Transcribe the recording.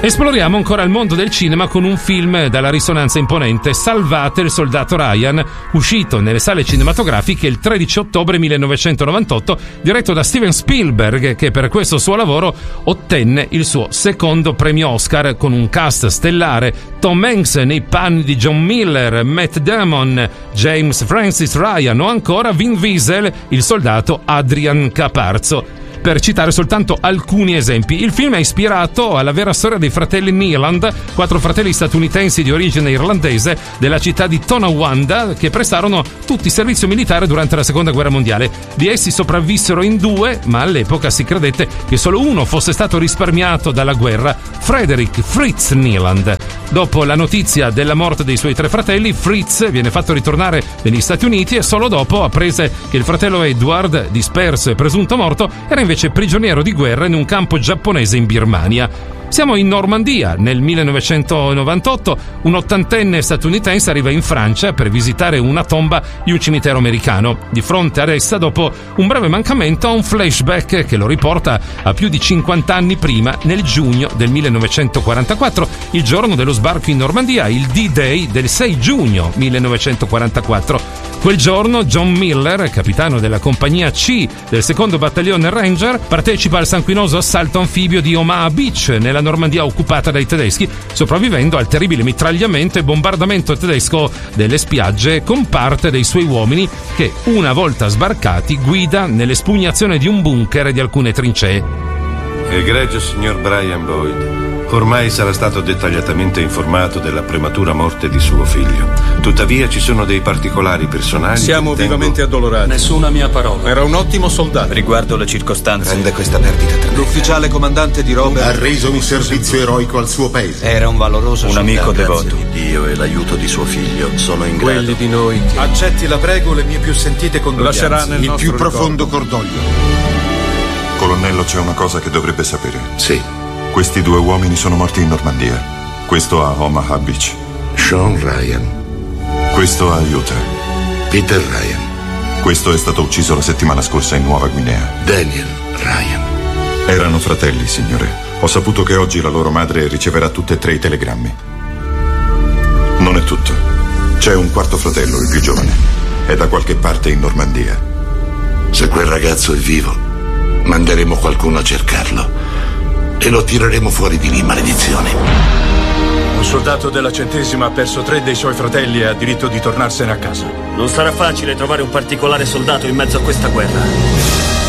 Esploriamo ancora il mondo del cinema con un film dalla risonanza imponente, Salvate il soldato Ryan, uscito nelle sale cinematografiche il 13 ottobre 1998, diretto da Steven Spielberg, che per questo suo lavoro ottenne il suo secondo premio Oscar con un cast stellare: Tom Hanks nei panni di John Miller, Matt Damon, James Francis Ryan o ancora Vin Diesel, il soldato Adrian Caparzo. Per citare soltanto alcuni esempi, il film è ispirato alla vera storia dei fratelli Neeland, 4 fratelli statunitensi di origine irlandese della città di Tonawanda, che prestarono tutti servizio militare durante la seconda guerra mondiale. Di essi sopravvissero in 2, ma all'epoca si credette che solo uno fosse stato risparmiato dalla guerra: Frederick Fritz Neeland. Dopo la notizia della morte dei suoi 3 fratelli, Fritz viene fatto ritornare negli Stati Uniti e solo dopo apprese che il fratello Edward, disperso e presunto morto, era invece prigioniero di guerra in un campo giapponese in Birmania. Siamo in Normandia. Nel 1998 un ottantenne statunitense arriva in Francia per visitare una tomba di un cimitero americano. Di fronte ad essa, dopo un breve mancamento, ha un flashback che lo riporta a più di 50 anni prima, nel giugno del 1944, il giorno dello sbarco in Normandia, il D-Day del 6 giugno 1944. Quel giorno John Miller, capitano della compagnia C del secondo battaglione Ranger, partecipa al sanguinoso assalto anfibio di Omaha Beach, nella Normandia occupata dai tedeschi, sopravvivendo al terribile mitragliamento e bombardamento tedesco delle spiagge con parte dei suoi uomini che, una volta sbarcati, guida nell'espugnazione di un bunker e di alcune trincee. Egregio signor Brian Boyd, ormai sarà stato dettagliatamente informato della prematura morte di suo figlio. Tuttavia ci sono dei particolari personali. Siamo vivamente addolorati. Nessuna mia parola. Era un ottimo soldato. Riguardo le circostanze, Rende questa perdita tremenda. L'ufficiale comandante di Robert ha reso un servizio eroico al suo paese. era un valoroso un amico soldato. devoto. Dio e l'aiuto di suo figlio sono in grado. Quelli di noi che Accetti la prego le mie più sentite condoglianze. lascerà nel Il nostro più profondo ricordo. cordoglio. Colonnello, c'è una cosa che dovrebbe sapere. Sì, Questi 2 uomini sono morti in Normandia. Questo a Omaha Beach. Sean Ryan, Questo a Utah. Peter Ryan, Questo è stato ucciso la settimana scorsa in Nuova Guinea. Daniel Ryan. Erano fratelli, signore. Ho saputo che oggi la loro madre riceverà tutte e 3 i telegrammi. Non è tutto. C'è un 4º fratello, il più giovane. È da qualche parte in Normandia. Se quel ragazzo è vivo, manderemo qualcuno a cercarlo e lo tireremo fuori di lì, maledizione. Un soldato della 100ª ha perso 3 dei suoi fratelli e ha diritto di tornarsene a casa. Non sarà facile trovare un particolare soldato in mezzo a questa guerra.